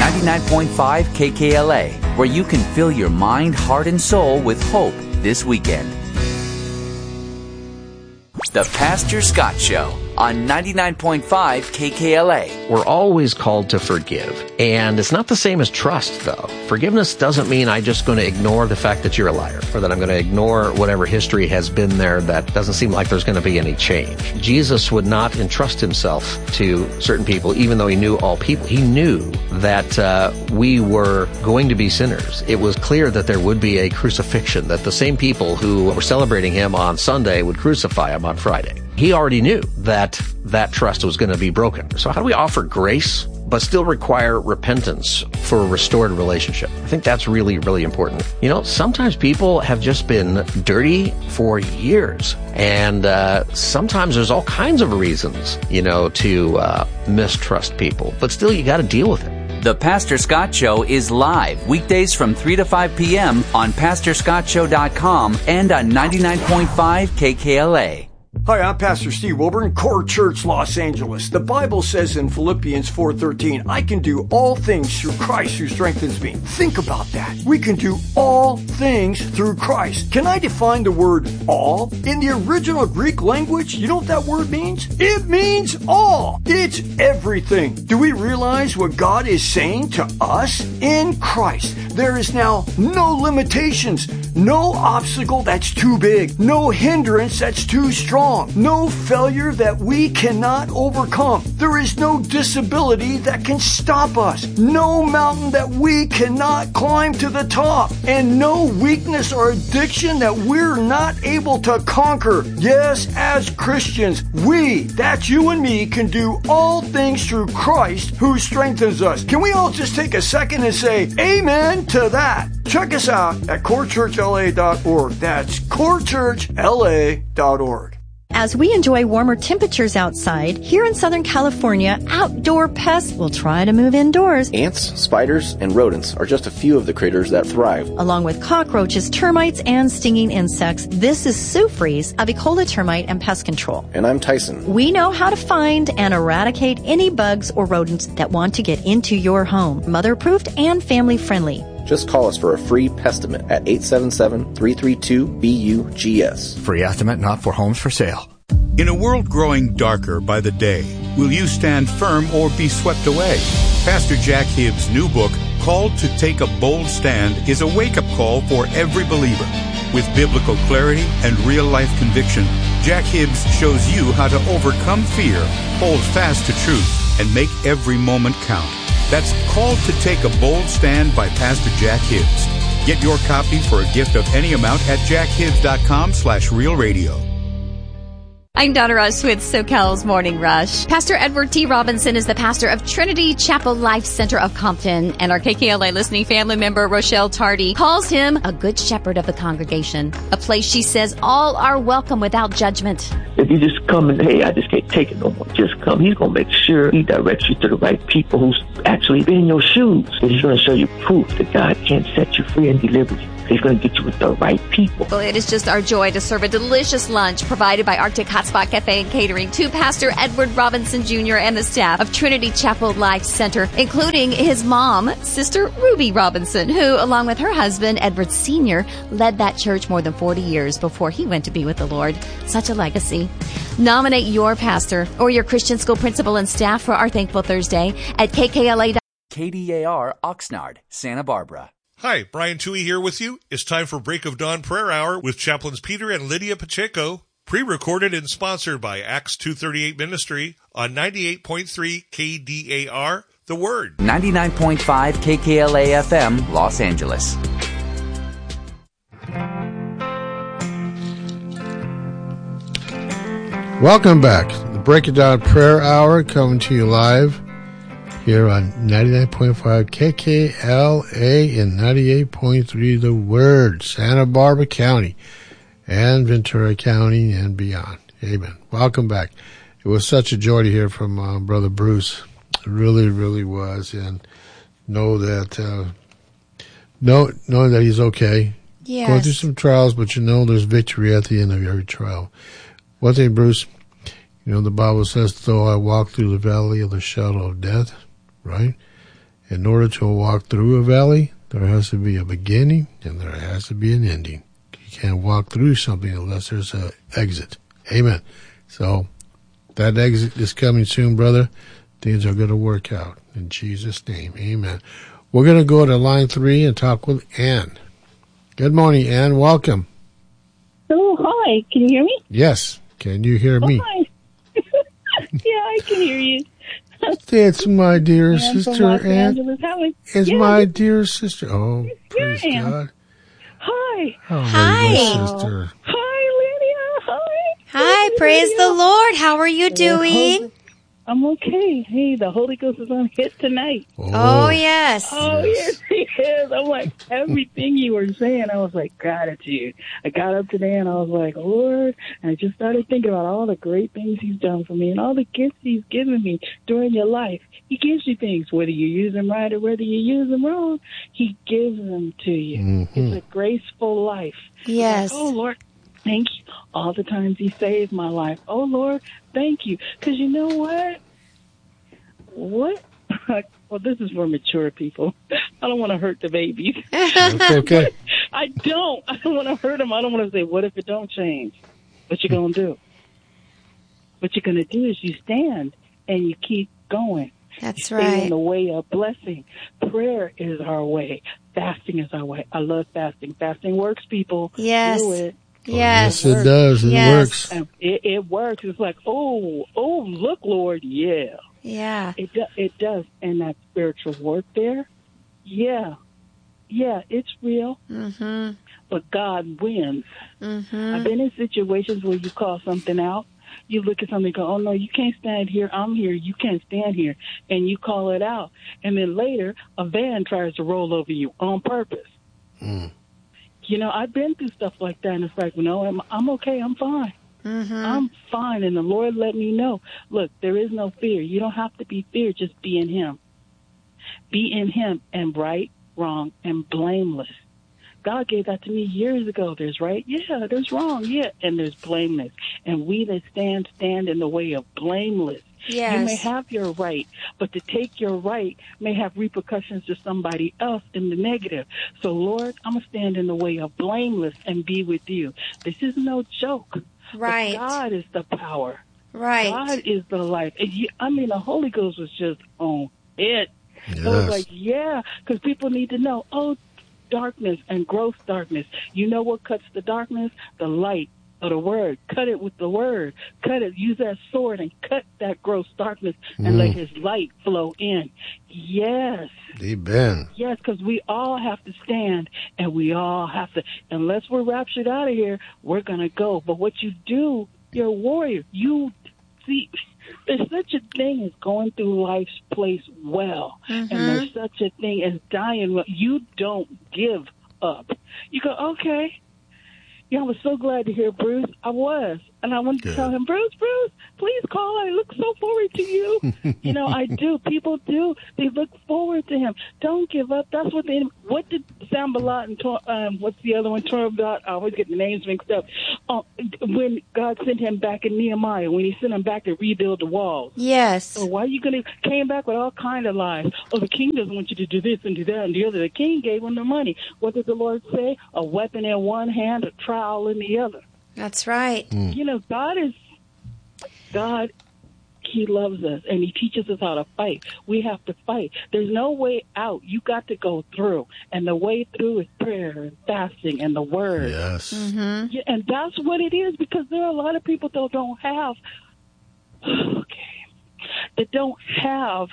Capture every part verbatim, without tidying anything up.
ninety-nine point five K K L A, where you can fill your mind, heart, and soul with hope this weekend. The Pastor Scott Show on ninety-nine point five K K L A. We're always called to forgive. And it's not the same as trust, though. Forgiveness doesn't mean I'm just going to ignore the fact that you're a liar, or that I'm going to ignore whatever history has been there that doesn't seem like there's going to be any change. Jesus would not entrust himself to certain people, even though he knew all people. He knew that uh, we were going to be sinners. It was clear that there would be a crucifixion, that the same people who were celebrating him on Sunday would crucify him on Friday. He already knew that that trust was going to be broken. So how do we offer grace, but still require repentance for a restored relationship? I think that's really, really important. You know, sometimes people have just been dirty for years. And uh, sometimes there's all kinds of reasons, you know, to uh, mistrust people. But still, you got to deal with it. The Pastor Scott Show is live weekdays from three to five p.m. on pastor scott show dot com and on ninety-nine point five K K L A. Hi, I'm Pastor Steve Wilburn, Core Church, Los Angeles. The Bible says in Philippians four thirteen, I can do all things through Christ who strengthens me. Think about that. We can do all things through Christ. Can I define the word all? In the original Greek language, you know what that word means? It means all. It's everything. Do we realize what God is saying to us? In Christ, there is now no limitations, no obstacle that's too big, no hindrance that's too strong. No failure that we cannot overcome. There is no disability that can stop us. No mountain that we cannot climb to the top. And no weakness or addiction that we're not able to conquer. Yes, as Christians, we, that's you and me, can do all things through Christ who strengthens us. Can we all just take a second and say amen to that? Check us out at core church L A dot org. That's core church L A dot org. As we enjoy warmer temperatures outside, here in Southern California, outdoor pests will try to move indoors. Ants, spiders, and rodents are just a few of the critters that thrive. Along with cockroaches, termites, and stinging insects, this is Sue Fries of Ecola Termite and Pest Control. And I'm Tyson. We know how to find and eradicate any bugs or rodents that want to get into your home. Mother-approved and family-friendly. Just call us for a free Pestimate at eight seven seven, three three two, B U G S. Free estimate not for homes for sale. In a world growing darker by the day, will you stand firm or be swept away? Pastor Jack Hibbs' new book, Called to Take a Bold Stand, is a wake-up call for every believer. With biblical clarity and real-life conviction, Jack Hibbs shows you how to overcome fear, hold fast to truth, and make every moment count. That's Called to Take a Bold Stand by Pastor Jack Hibbs. Get your copy for a gift of any amount at jack hibbs dot com slash real radio. I'm Donna Rush with SoCal's Morning Rush. Pastor Edward T. Robinson is the pastor of Trinity Chapel Life Center of Compton, and our K K L A listening family member Rochelle Tardy calls him a good shepherd of the congregation, a place she says all are welcome without judgment. If you just come and, hey, I just can't take it no more, just come. He's going to make sure he directs you to the right people who's actually in your shoes. And he's going to show you proof that God can set you free and deliver you. He's going to get you with the right people. Well, it is just our joy to serve a delicious lunch provided by Arctic Hotspot Cafe and Catering to Pastor Edward Robinson Junior and the staff of Trinity Chapel Life Center, including his mom, Sister Ruby Robinson, who, along with her husband, Edward Senior, led that church more than forty years before he went to be with the Lord. Such a legacy. Nominate your pastor or your Christian school principal and staff for our Thankful Thursday at K K L A. K D A R Oxnard, Santa Barbara. Hi, Brian Toohey here with you. It's time for Break of Dawn Prayer Hour with Chaplains Peter and Lydia Pacheco. Pre-recorded and sponsored by Acts two thirty-eight Ministry on ninety-eight point three K D A R, The Word. ninety-nine point five K K L A F M, Los Angeles. Welcome back. The Break It Down Prayer Hour coming to you live here on ninety-nine point five K K L A and ninety-eight point three The Word, Santa Barbara County and Ventura County and beyond. Amen. Welcome back. It was such a joy to hear from uh, Brother Bruce. It really, really was. And know that, uh, know, know that he's okay. Yes. Going through some trials, but you know there's victory at the end of every trial. One thing, Bruce, you know, the Bible says, though I walk through the valley of the shadow of death, right? In order to walk through a valley, there has to be a beginning and there has to be an ending. You can't walk through something unless there's an exit. Amen. So that exit is coming soon, brother. Things are going to work out in Jesus' name. Amen. We're going to go to line three and talk with Ann. Good morning, Ann. Welcome. Oh, hi. Can you hear me? Yes. Can you hear me? Oh, hi. Yeah, I can hear you. It's my dear Ann sister, Ann. It's yeah, my dear sister. Oh, praise I am. God. Hi. How Hi. are you, sister? Hi, Lydia. Hi. Hi, praise the Lord. How are you doing? I'm okay. Hey, the Holy Ghost is on hit tonight. Oh, oh yes. Oh, yes, he is. I'm like, everything you were saying, I was like, gratitude. I got up today and I was like, Lord, and I just started thinking about all the great things he's done for me and all the gifts he's given me during your life. He gives you things, whether you use them right or whether you use them wrong, he gives them to you. Mm-hmm. It's a graceful life. Yes. Like, oh, Lord, thank you. All the times he saved my life. Oh, Lord, thank you. Because you know what? What? Well, this is for mature people. I don't want to hurt the babies. That's okay. I don't. I don't want to hurt them. I don't want to say, what if it don't change? What you going to do? What you're going to do is you stand and you keep going. That's you stay right. in the way of blessing. Prayer is our way. Fasting is our way. I love fasting. Fasting works, people. Yes. Do it. Yes. Oh, yes, it does. It yes. works. And it, it works. It's like, oh, oh, look, Lord, yeah. Yeah. It, do, it does. And that spiritual warfare, yeah. Yeah, it's real. Mm-hmm. But God wins. Mm-hmm. I've been in situations where you call something out. You look at something and go, oh, no, you can't stand here. I'm here. You can't stand here. And you call it out. And then later, a van tries to roll over you on purpose. Mm. You know, I've been through stuff like that, and it's like, no, I'm, I'm okay. I'm fine. Mm-hmm. I'm fine. And the Lord let me know, look, there is no fear. You don't have to be feared. Just be in him. Be in him and right, wrong, and blameless. God gave that to me years ago. There's right, yeah, there's wrong, yeah, and there's blameless. And we that stand, stand in the way of blameless. Yes. You may have your right, but to take your right may have repercussions to somebody else in the negative. So, Lord, I'm going to stand in the way of blameless and be with you. This is no joke. Right. But God is the power. Right. God is the life. And you, I mean, the Holy Ghost was just on it. Yes. I was like, yeah, because people need to know, oh, darkness and gross darkness. You know what cuts the darkness? The light of the word. Cut it with the word. Cut it. Use that sword and cut that gross darkness and Mm. let his light flow in. Yes. Amen. Yes, because we all have to stand and we all have to, unless we're raptured out of here, we're going to go. But what you do, you're a warrior. You see, there's such a thing as going through life's place well. Mm-hmm. And there's such a thing as dying well. You don't give up. You go, okay. Yeah, I was so glad to hear Bruce. I was. And I wanted to Good. tell him, Bruce, Bruce, please call. I look so forward to you. You know, I do. People do. They look forward to him. Don't give up. That's what they, what did Sambalat and, Tor, um, what's the other one, Torbot? I always get the names mixed up. Uh, when God sent him back in Nehemiah, when he sent him back to rebuild the walls. Yes. So why are you going to, came back with all kind of lies. Oh, the king doesn't want you to do this and do that and the other. The king gave him the money. What did the Lord say? A weapon in one hand, a trowel in the other. That's right. Mm. You know, God is, God, he loves us, and he teaches us how to fight. We have to fight. There's no way out. You got to go through, and the way through is prayer and fasting and the word. Yes. Mm-hmm. Yeah, and that's what it is, because there are a lot of people that don't have, okay, that don't have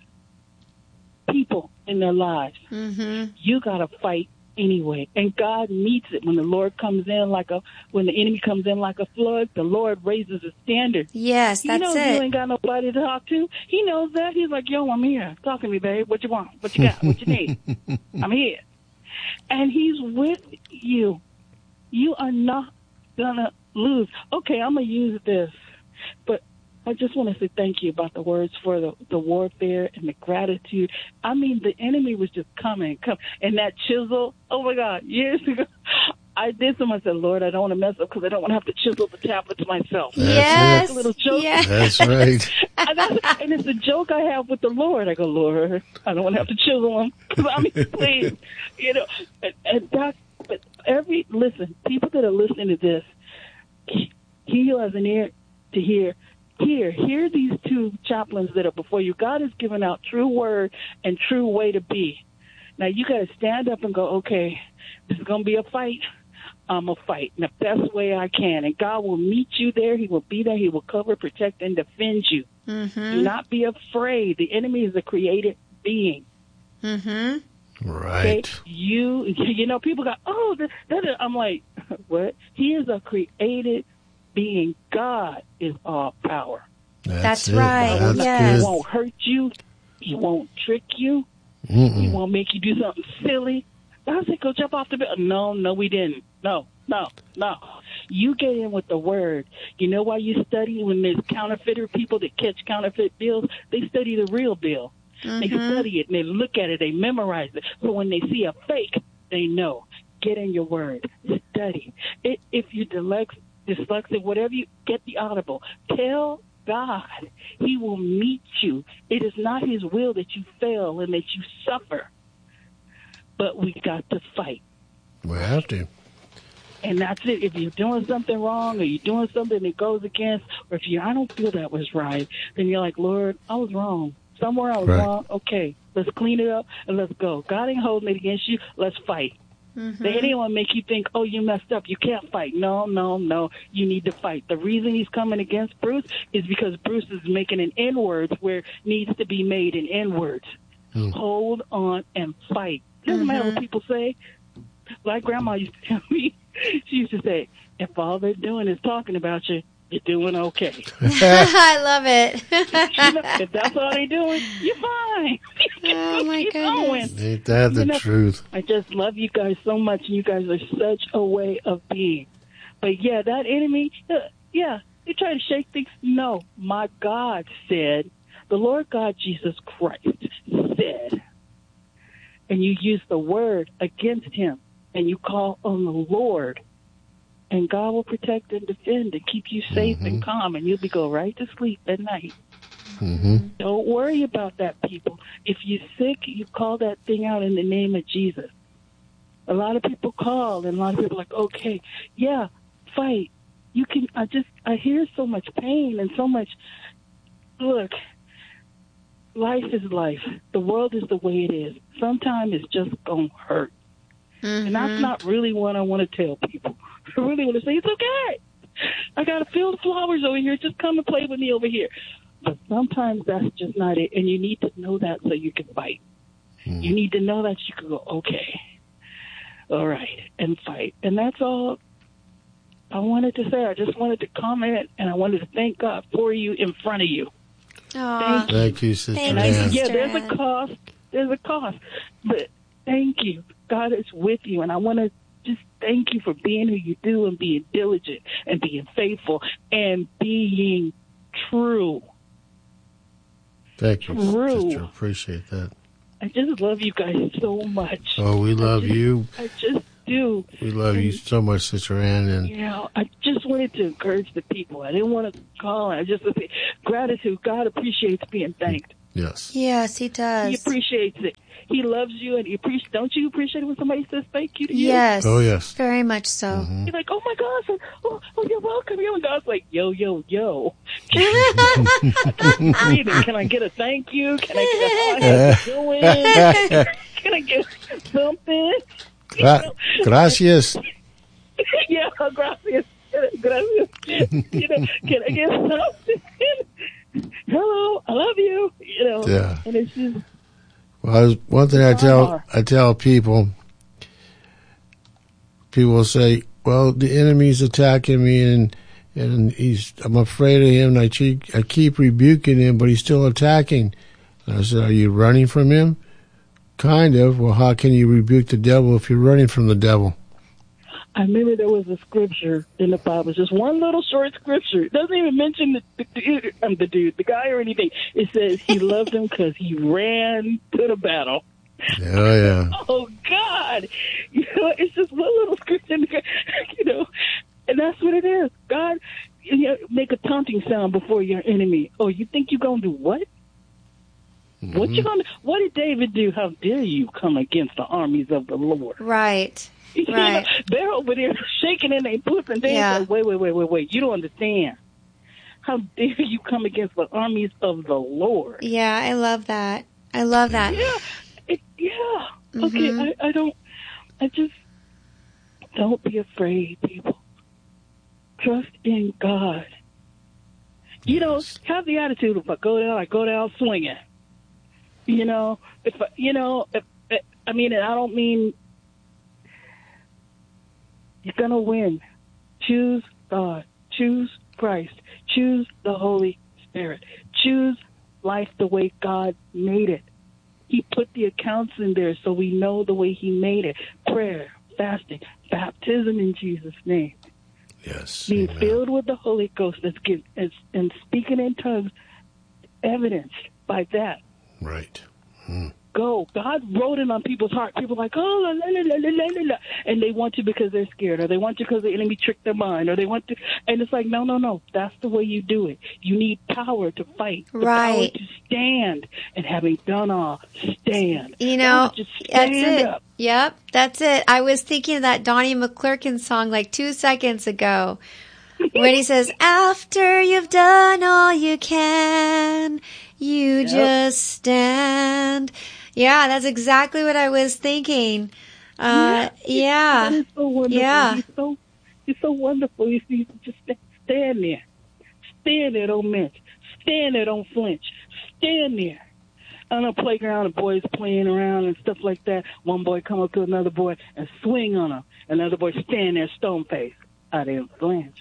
people in their lives. Mm-hmm. You got to fight anyway. And God meets it when the Lord comes in like a, when the enemy comes in like a flood, the Lord raises a standard. Yes, He that's knows it. you ain't got nobody to talk to. He knows that. He's like, yo, I'm here. Talk to me, babe. What you want? What you got? What you need? I'm here. And he's with you. You are not gonna lose. Okay, I'm gonna use this. But I just want to say thank you about the words for the, the warfare and the gratitude. I mean, the enemy was just coming, come, and that chisel. Oh my God! Years ago, I did some. I said, Lord, I don't want to mess up because I don't want to have to chisel the tablets myself. That's Yes. A little joke. Yes. That's right. and, that's, and it's a joke I have with the Lord. I go, Lord, I don't want to have to chisel them. I mean, please, you know. And, and that, but every listen, people that are listening to this, he who has an ear to hear. Hear, hear these two chaplains that are before you. God has given out true word and true way to be. Now you got to stand up and go, okay, this is going to be a fight. I'm going to fight in the best way I can. And God will meet you there. He will be there. He will cover, protect, and defend you. Mm-hmm. Do not be afraid. The enemy is a created being. Mm-hmm. Right. Okay? You, you know, people go, oh, that, that, I'm like, what? He is a created being. God is all power. That's, That's it. right. That's Yes. He good. won't hurt you. He won't trick you. Mm-mm. He won't make you do something silly. I said, go jump off the bed. No, no, we didn't. No, no, no. You get in with the word. You know why you study when there's counterfeiter people that catch counterfeit bills? They study the real bill. Mm-hmm. They study it and they look at it. They memorize it. So when they see a fake, they know. Get in your word. Study. It, if you're dyslexic, dyslexic, whatever you get, the audible. Tell God. He will meet you. It is not his will that you fail and that you suffer. But we got to fight. We have to. And that's it. If you're doing something wrong or you're doing something that goes against, or if you, I don't feel that was right, then you're like, Lord, I was wrong. Somewhere I was Right. wrong. Okay, let's clean it up and let's go. God ain't holding it against you. Let's fight. Mm-hmm. Did anyone make you think, oh, you messed up, you can't fight? No, no, no. You need to fight. The reason he's coming against Bruce is because Bruce is making an N-word where it needs to be made an N-word. Hmm. Hold on and fight. Doesn't Mm-hmm. matter what people say. Like Grandma used to tell me, she used to say, if all they're doing is talking about you, you're doing okay. I love it. You know, if that's all they're doing, you're fine. Oh, my Keep goodness. going. Ain't that the You know, truth? I just love you guys so much, and you guys are such a way of being. But, yeah, that enemy, uh, yeah, they try to shake things. No, my God said, the Lord God Jesus Christ said, and you use the word against him, and you call on the Lord, and God will protect and defend and keep you safe Mm-hmm. and calm, and you'll be go right to sleep at night. Mm-hmm. Don't worry about that, people. If you're sick, you call that thing out in the name of Jesus. A lot of people call, and a lot of people are like, okay, yeah, fight. You can, I just, I hear so much pain and so much, look, life is life. The world is the way it is. Sometimes it's just going to hurt. Mm-hmm. And that's not really what I want to tell people. I really want to say, it's okay. I got a field of flowers over here. Just come and play with me over here. But sometimes that's just not it. And you need to know that so you can fight. Mm. You need to know that you can go, okay, all right, and fight. And that's all I wanted to say. I just wanted to comment, and I wanted to thank God for you in front of you. Aw. Thank you, Sister Thank And I, you, Ann. yeah, Sister there's a Ann. cost. There's a cost. But thank you. God is with you. And I want to just thank you for being who you do and being diligent and being faithful and being true. Thank you, True. Sister. Appreciate that. I just love you guys so much. Oh, we love I just, you. I just do. We love you so much, Sister Ann. And You know, I just wanted to encourage the people. I didn't want to call. I just want to say gratitude. God appreciates being thanked. yes. Yes, he He does. appreciates it. He loves you, and he appreciates. Don't you appreciate it when somebody says thank you to you? Yes. Oh, yes. Very much so. Mm-hmm. You're like, oh my gosh, oh, oh you're welcome. You and God's like, yo, yo, yo. Breathing. Can I get a thank you? Can I get a how you doing? Can I get something? Gra- gracias. Yeah, gracias. Gracias. You know, can I get something? Hello, I love you. You know, Yeah. and it's just, Well, there's one thing I tell I tell people. People will say, "Well, the enemy's attacking me, and and he's I'm afraid of him. And I keep I keep rebuking him, but he's still attacking." And I said, "Are you running from him?" Kind of. Well, how can you rebuke the devil if you're running from the devil? I remember there was a scripture in the Bible, just one little short scripture. It doesn't even mention the, the, dude, um, the dude, the guy or anything. It says he loved him because he ran to the battle. Oh yeah. Oh, God. You know, it's just one little scripture. you know, and that's what it is. God, you know, make a taunting sound before your enemy. Oh, you think you're going to do what? Mm-hmm. What you gonna? What did David do? How dare you come against the armies of the Lord? Right. You right. know, they're over there shaking in their boots and they yeah. say, wait, wait, wait, wait, wait. You don't understand. How dare you come against the armies of the Lord? Yeah, I love that. I love that. Yeah. It, yeah. Mm-hmm. Okay, I, I don't, I just, don't be afraid, people. Trust in God. You know, have the attitude, if I go down, I go down swinging. You know, if, I, you know, if, I mean, I don't mean, you're going to win. Choose God. Choose Christ. Choose the Holy Spirit. Choose life the way God made it. He put the accounts in there so we know the way he made it. Prayer, fasting, baptism in Jesus' name. Yes. Being amen. filled with the Holy Ghost that's give, and speaking in tongues, evidenced by that. Right. Hmm. Go. God wrote it on people's heart. People are like, oh, la, la, la, la, la, la, and they want to because they're scared, or they want to because the enemy tricked their mind, or they want to, and it's like, no, no, no. That's the way you do it. You need power to fight, the right. power to stand, and having done all, stand. You know, just stand that's it. Up. Yep, that's it. I was thinking of that Donnie McClurkin song like two seconds ago. When he says, after you've done all you can, you yep. just stand. Yeah, that's exactly what I was thinking. Uh, yeah. yeah. That is so wonderful. Yeah. He's so, he's so wonderful. You see, just stand there. Stand there, don't mince. Stand there, don't flinch. Stand there. On a playground, the boys playing around and stuff like that. One boy come up to another boy and swing on him. Another boy stand there, stone face. I didn't flinch.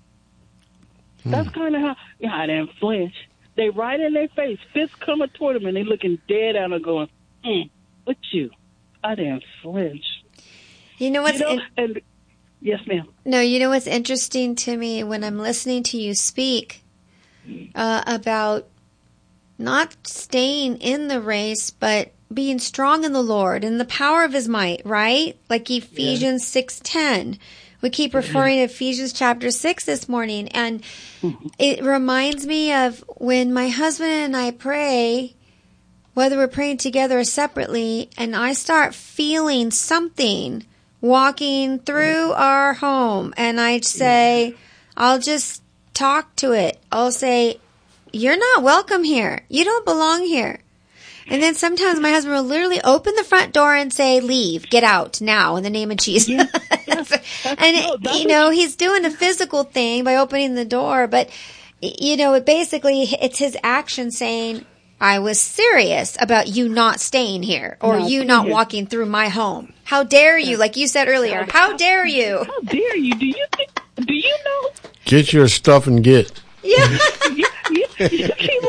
Hmm. That's kind of how, yeah, I didn't flinch. They right in their face, fists coming toward them, and they looking dead at them going, mm, what you? I didn't flinch. You know what's... You know, in- and, yes, ma'am. No, you know what's interesting to me when I'm listening to you speak uh, about not staying in the race, but being strong in the Lord and the power of his might, right? Like Ephesians yeah. six ten. We keep referring to Ephesians chapter six this morning, and it reminds me of when my husband and I pray, whether we're praying together or separately, and I start feeling something walking through our home, and I say, I'll just talk to it. I'll say, you're not welcome here. You don't belong here. And then sometimes my husband will literally open the front door and say, leave, get out now in the name of Jesus. Yeah, that's, that's, and, no, it, you know, he's doing a physical thing by opening the door, but, you know, it basically, it's his action saying, I was serious about you not staying here or no, you not walking through my home. How dare you? Like you said earlier, how dare you? How dare you? Do you think, do you know? Get your stuff and get. Yeah. you, you, you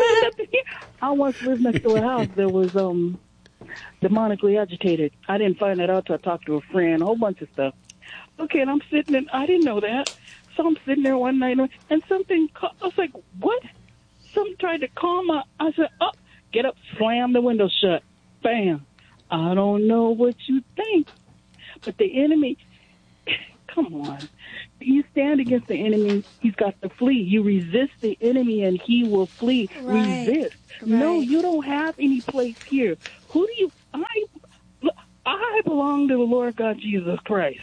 I once lived next to a house that was um demonically agitated. I didn't find that out till I talked to a friend, a whole bunch of stuff. Okay, and I'm sitting there. I didn't know that. So I'm sitting there one night, and something, I was like, what? Something tried to calm my, I said, oh, get up, slam the window shut. Bam. I don't know what you think, but the enemy, come on. You stand against the enemy, he's got to flee. You resist the enemy, and he will flee. Right. Resist. Right. No, you don't have any place here. Who do you? I, I belong to the Lord God Jesus Christ.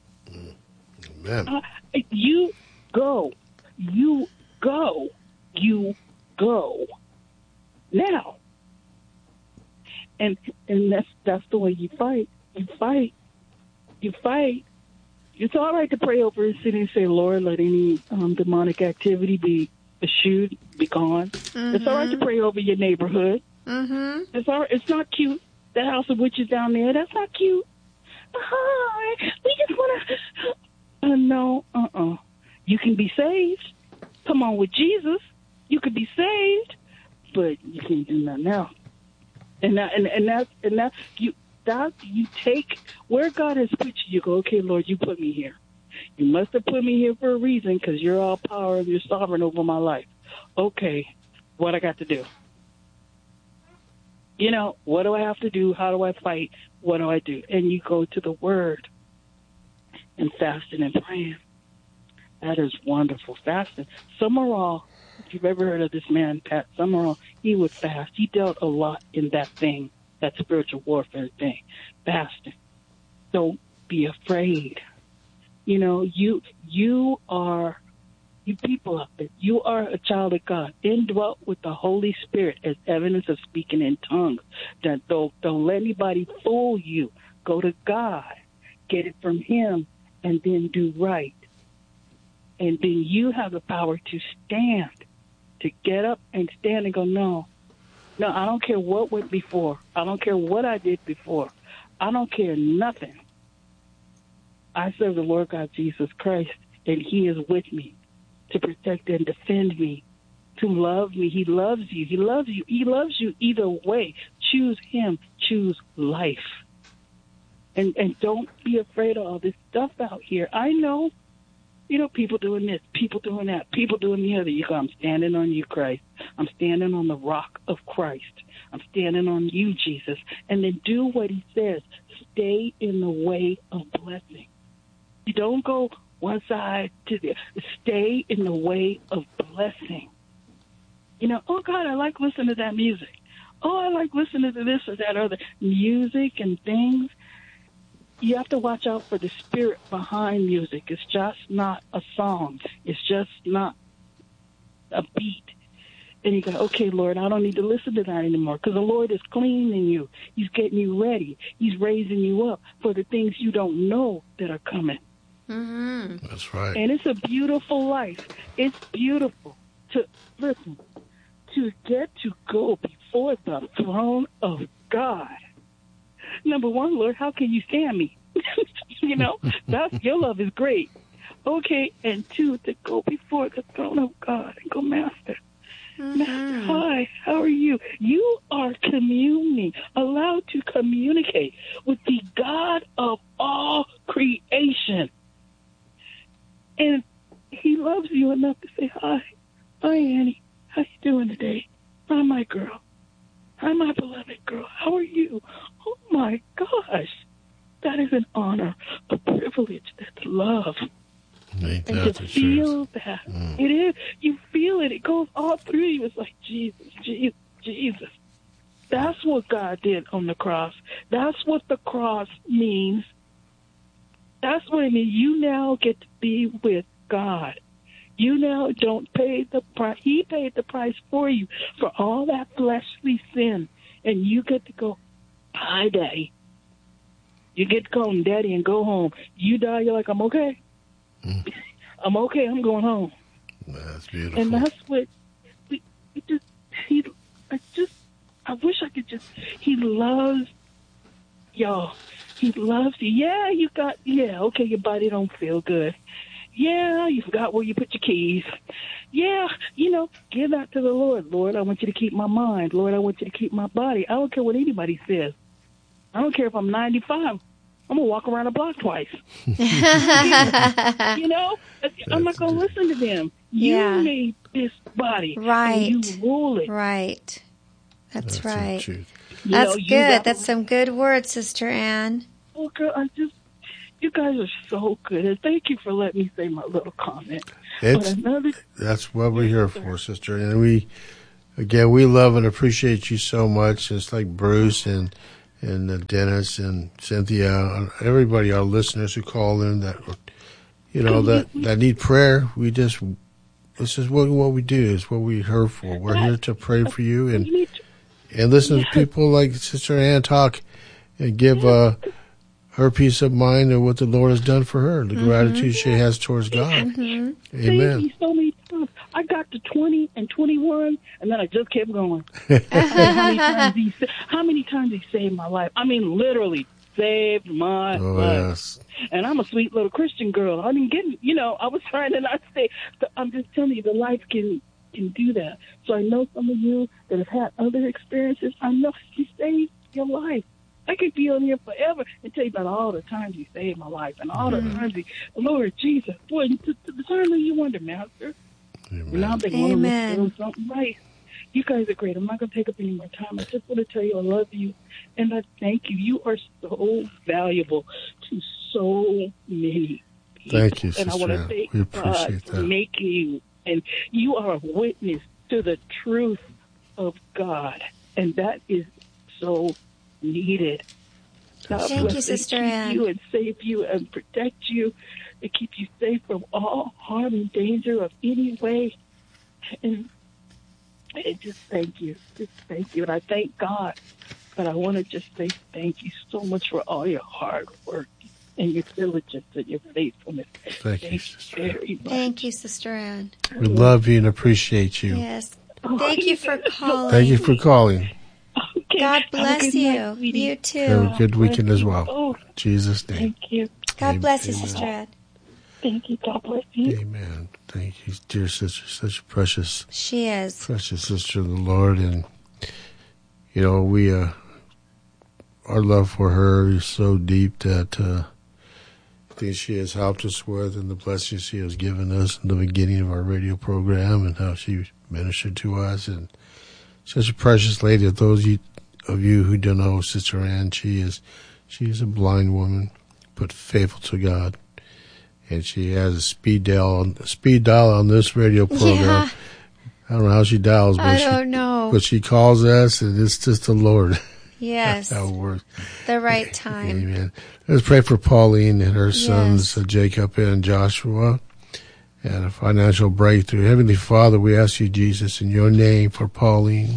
Amen. Uh, you go. You go. You go. Now. And and that's that's the way you fight. You fight. You fight. It's all right to pray over a city and say, Lord, let any um, demonic activity be eschewed, be gone. Mm-hmm. It's all right to pray over your neighborhood. Mm-hmm. It's all right. It's not cute. That house of witches down there, that's not cute. Hi, we just want to... Uh, no, uh-uh. You can be saved. Come on with Jesus. You could be saved, but you can't do nothing else. And that, and, and that's, and that's, you... That you take where God has put you, you go, okay, Lord, you put me here. You must have put me here for a reason because you're all power and you're sovereign over my life. Okay, what I got to do? You know, what do I have to do? How do I fight? What do I do? And you go to the Word. and fasting and praying. That is wonderful. Fasting. Summerall, if you've ever heard of this man, Pat Summerall, he would fast. He dealt a lot in that thing, that spiritual warfare thing, fasting. Don't be afraid. You know, you you are, you people out there, you are a child of God, indwelt with the Holy Spirit as evidence of speaking in tongues. Don't, don't, don't let anybody fool you. Go to God, get it from Him, and then do right. And then you have the power to stand, to get up and stand and go, no, no, I don't care what went before. I don't care what I did before. I don't care nothing. I serve the Lord God Jesus Christ, and He is with me to protect and defend me, to love me. He loves you. He loves you. He loves you either way. Choose Him. Choose life. And and don't be afraid of all this stuff out here. I know, you know, people doing this, people doing that, people doing the other. You go, I'm standing on you, Christ. I'm standing on the rock of Christ. I'm standing on you, Jesus. And then do what He says. Stay in the way of blessing. You don't go one side to the other. Stay in the way of blessing. You know, oh, God, I like listening to that music. Oh, I like listening to this or that other music and things. You have to watch out for the spirit behind music. It's just not a song. It's just not a beat. And you go, okay, Lord, I don't need to listen to that anymore because the Lord is cleaning you. He's getting you ready. He's raising you up for the things you don't know that are coming. Mm-hmm. That's right. And it's a beautiful life. It's beautiful to, listen, to get to go before the throne of God. Number one, Lord, how can you stand me? You know, that's, your love is great. Okay, and two, to go before the throne of God and go, Master, mm-hmm. Master, hi, how are you? You are communing, allowed to communicate with the God of all creation. And He loves you enough to say, hi, hi, Annie, how you doing today? Hi, my girl. Hi, my beloved girl. How are you? Oh, my gosh. That is an honor, a privilege. That's love. Ain't and that to the feel truth? that. Mm. It is. You feel it. It goes all through you. It's like, Jesus, Jesus, Jesus. That's what God did on the cross. That's what the cross means. That's what it means. You now get to be with God. You now don't pay the price. He paid the price for you for all that fleshly sin. And you get to go, hi, Daddy. You get to call Him Daddy and go home. You die, you're like, I'm okay. Mm. I'm okay. I'm going home. That's beautiful. And that's what, we, we just, he, I just, I wish I could just, He loves y'all. He loves you. Yeah, you got, yeah, okay, your body don't feel good. Yeah, you forgot where you put your keys. Yeah, you know, give that to the Lord. Lord, I want you to keep my mind. Lord, I want you to keep my body. I don't care what anybody says. I don't care if I'm ninety-five. I'm going to walk around the block twice. You know, I'm not going to listen to them. You Yeah. made this body. Right. And you rule it. Right. That's, That's right. the truth. You That's know, you good. got- That's some good words, Sister Ann. Oh, girl, I just, you guys are so good. And thank you for letting me say my little comment. It's, but another, that's what we're here for, sister. And we, again, we love and appreciate you so much. It's like Bruce and and uh, Dennis and Cynthia, and everybody, our listeners who call in that, you know, that, that need prayer. We just, this is what, what we do. It's what we're here for. We're here to pray for you and and listen to people like Sister Ann talk and give uh, her peace of mind of what the Lord has done for her, the mm-hmm. gratitude she has towards God. Mm-hmm. Amen. Thank you so many times. I got to twenty and twenty-one, and then I just kept going. how, many times he, how many times he saved my life? I mean, literally saved my oh, life. Yes. And I'm a sweet little Christian girl. I didn't get, you know, I was trying to not say. So I'm just telling you, the life can can do that. So I know some of you that have had other experiences. I know He saved your life. I could be on here forever and tell you about all the times He saved my life and all mm-hmm. the times He, Lord Jesus, boy, to, to the time when you wonder, Master. Amen. And now they want to do something right. You guys are great. I'm not going to take up any more time. I just want to tell you I love you, and I thank you. You are so valuable to so many people. Thank you, Sister And I want to Ann. thank We appreciate God for that. making you. And you are a witness to the truth of God, and that is so needed. God Thank bless you, and Sister keep Ann. you and save you and protect you and keep you safe from all harm and danger of any way. And, and just thank you. Just thank you. And I thank God. But I want to just say thank you so much for all your hard work and your diligence and your faithfulness. Thank you, Sister Ann. very much. Thank you, Sister Ann. We love you and appreciate you. Yes. Thank you for calling. Thank you for calling. God Have a bless good you. night, sweetie. You Have too. a good weekend as well. Oh, In Jesus' name. thank you. God bless you, Amen. Sister Ann. Thank you. God bless you. Amen. Thank you, dear sister. Such a precious, She is. precious sister of the Lord. And, you know, we, uh, our love for her is so deep that, uh, things she has helped us with and the blessings she has given us in the beginning of our radio program and how she ministered to us. And such a precious lady. Of those you, of you who don't know Sister Ann, she is, she is a blind woman, but faithful to God. And she has a speed dial on, a speed dial on this radio program. Yeah. I don't know how she dials, but I she, don't know. but she calls us, and it's just the Lord. Yes. That's how it works. The right time. Amen. Let's pray for Pauline and her Yes. sons, uh, Jacob and Joshua, and a financial breakthrough. Heavenly Father, we ask you, Jesus, in your name for Pauline,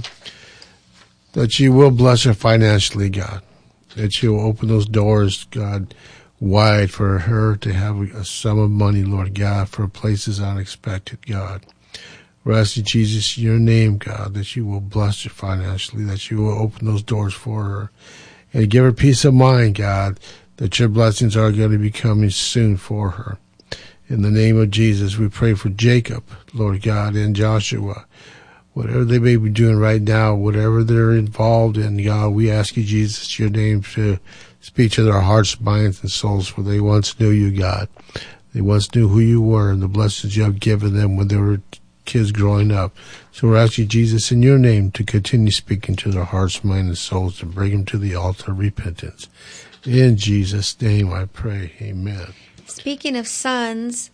that you will bless her financially, God. That you will open those doors, God, wide for her to have a sum of money, Lord God, for places unexpected, God. We're asking, Jesus, in your name, God, that you will bless her financially, that you will open those doors for her, and give her peace of mind, God, that your blessings are going to be coming soon for her. In the name of Jesus, we pray for Jacob, Lord God, and Joshua. Whatever they may be doing right now, whatever they're involved in, God, we ask you, Jesus, your name, to speak to their hearts, minds, and souls, for they once knew you, God. They once knew who you were and the blessings you have given them when they were kids growing up. So we're asking, Jesus, in your name, to continue speaking to their hearts, minds, and souls, to bring them to the altar of repentance. In Jesus' name I pray. Amen. Speaking of sons,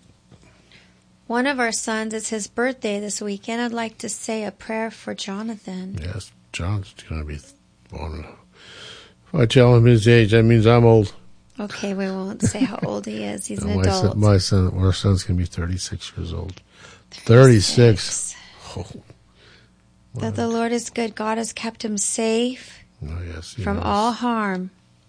one of our sons, it's his birthday this weekend. I'd like to say a prayer for Jonathan. Yes, John's going to be born. If I tell him his age, that means I'm old. Okay, we won't say how old he is. He's No, an my adult. son, my son, our son's going to be thirty-six years old. thirty-six. Oh, That the Lord is good. God has kept him safe oh yes. he from has. all harm.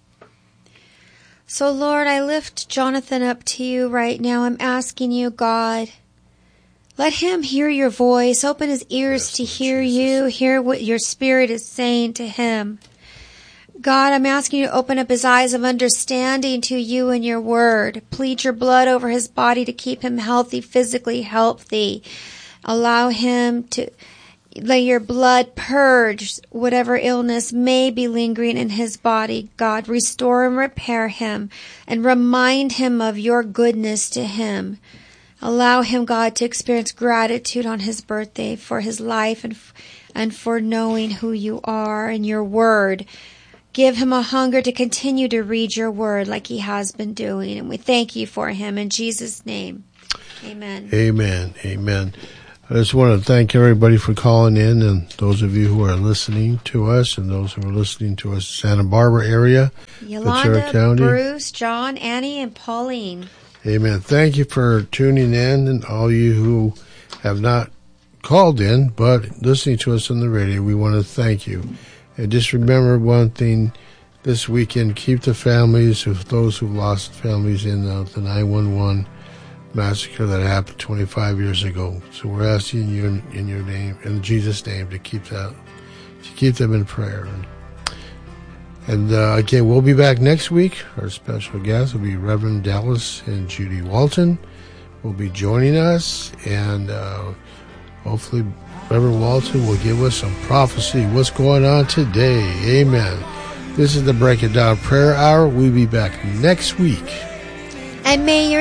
So, Lord, I lift Jonathan up to you right now. I'm asking you, God, let him hear your voice. Open his ears to hear you, hear what your spirit is saying to him. God, I'm asking you to open up his eyes of understanding to you and your word. Plead your blood over his body to keep him healthy, physically healthy. Allow him to let your blood purge whatever illness may be lingering in his body. God, restore and repair him and remind him of your goodness to him. Allow him, God, to experience gratitude on his birthday for his life and, and for knowing who you are and your word. Give him a hunger to continue to read your word like he has been doing. And we thank you for him in Jesus' name. Amen. Amen. Amen. I just want to thank everybody for calling in, and those of you who are listening to us and those who are listening to us in Santa Barbara area, Ventura Yolanda, County. Bruce, John, Annie, and Pauline. Amen. Thank you for tuning in, and all you who have not called in but listening to us on the radio, we want to thank you. And just remember one thing this weekend: keep the families of those who lost families in uh, the nine one one massacre that happened twenty-five years ago. So we're asking you in, in your name, in Jesus' name, to keep that, to keep them in prayer. And, and uh, again, we'll be back next week. Our special guest will be Reverend Dallas and Judy Walton will be joining us, and uh, hopefully Reverend Walton will give us some prophecy. What's going on today? Amen. This is the Break It Down Prayer Hour. We'll be back next week. And may your